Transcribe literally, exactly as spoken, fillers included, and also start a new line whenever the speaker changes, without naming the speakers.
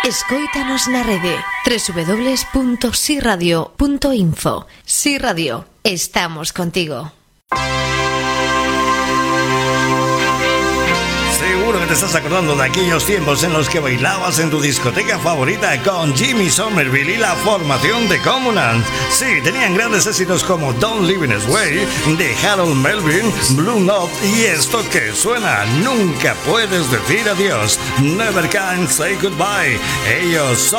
Escóitanos na rede doble u doble u doble u punto si radio punto info. Si Radio, estamos contigo.
Seguro que te estás acordando de aquellos tiempos en los que bailabas en tu discoteca favorita con Jimmy Somerville y la formación de Comunant. Sí, tenían grandes éxitos como Don't Live in His Way, de Harold Melvin, Blue Note y esto que suena, Nunca Puedes Decir Adiós, Never Can Say Goodbye. Ellos son